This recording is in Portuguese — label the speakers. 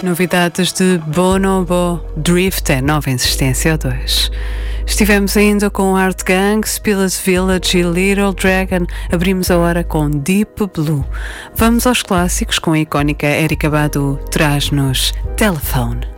Speaker 1: Novidades de Bonobo, Drift é nova insistência 2. Estivemos ainda com Art Gang, Spillers Village e Little Dragon. Abrimos a hora com Deep Blue. Vamos aos clássicos com a icónica Erykah Badu. Traz-nos Telephone.